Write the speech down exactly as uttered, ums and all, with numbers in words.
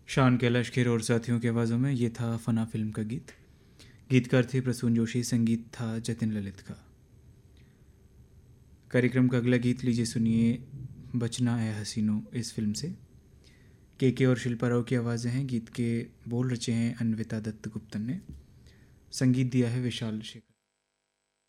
शान कैलाश खेर और साथियों की आवाज़ों में ये था फना फिल्म का गीत। गीतकार थे प्रसून जोशी, संगीत था जतिन ललित का। कार्यक्रम का अगला गीत लीजिए, सुनिए बचना है हसीनो इस फिल्म से। के के और शिल्पा राव की आवाज़ें हैं। गीत के बोल रचे हैं अन्विता दत्त गुप्तन ने। संगीत दिया है विशाल शेखर।